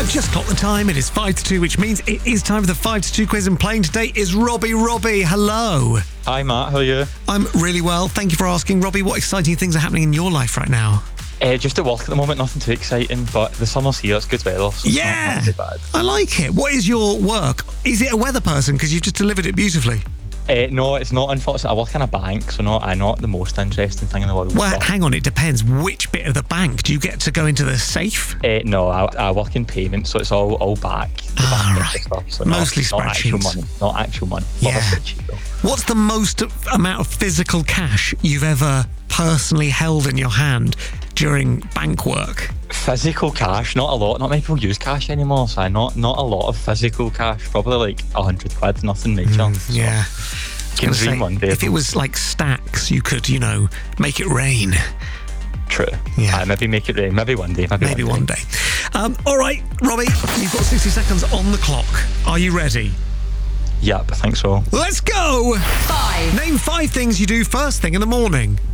I've just clocked the time. It is 5 to 2, which means it is time for the 5 to 2 quiz. And playing today is Robbie. Robbie, hello. Hi, Matt. How are you? I'm really well. Thank you for asking. Robbie, what exciting things are happening in your life right now? Just at work at the moment, nothing too exciting, but the summer's here, it's good weather, so yeah, it's not too bad. I like it. What is your work? Is it a weather person? Because you've just delivered it beautifully. No, it's not. Unfortunately, I work in a bank, so not the most interesting thing in the world. Well, hang on, it depends. Which bit of the bank? Do you get to go into the safe? No, I work in payments, so it's all back. Right. Stuff, so mostly not actual spreadsheets. money. Not actual money. Yeah. Not a spreadsheet, though. What's the most amount of physical cash you've ever personally held in your hand during bank work? Physical cash, not a lot. Not many people use cash anymore, so not a lot of physical cash. Probably like 100 quid, nothing major. Yeah. Can dream one day. If it was like stacks, you could, make it rain. True. Yeah. Maybe make it rain. Maybe one day. Maybe one day. All right, Robbie, you've got 60 seconds on the clock. Are you ready? Yep, I think so. Let's go! 5. Name 5 things you do first thing in the morning.